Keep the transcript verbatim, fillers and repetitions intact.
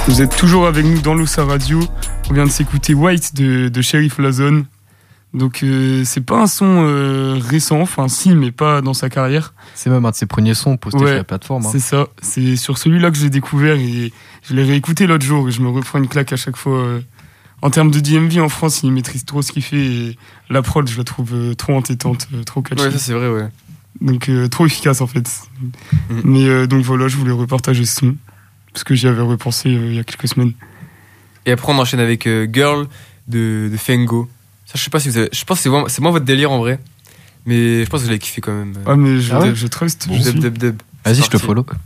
Vous êtes toujours avec nous dans l'Ossa Radio. On vient de s'écouter White de, de Sheriff Lazone. Donc euh, c'est pas un son euh, récent, enfin si, mais pas dans sa carrière. C'est même un de ses premiers sons postés ouais, sur la plateforme. Hein. C'est ça, c'est sur celui-là que j'ai découvert et je l'ai réécouté l'autre jour et je me reprends une claque à chaque fois. Euh, en termes de D M V en France, il maîtrise trop ce qu'il fait et la prod, je la trouve euh, trop entêtante, euh, trop catchy. Ouais, ça c'est vrai, ouais. Donc euh, trop efficace en fait. Mm. Mais euh, donc voilà, je voulais repartager ce son parce que j'y avais repensé euh, il y a quelques semaines. Et après on enchaîne avec euh, Girl de, de Fengo. Ça je sais pas si vous avez... Je pense que c'est moi, c'est moi votre délire en vrai. Mais je pense que vous l'avez kiffé quand même. Ah mais je, Ah ouais je trust. Dub, Je suis. dub, dub. Vas-y, C'est je te parti. follow.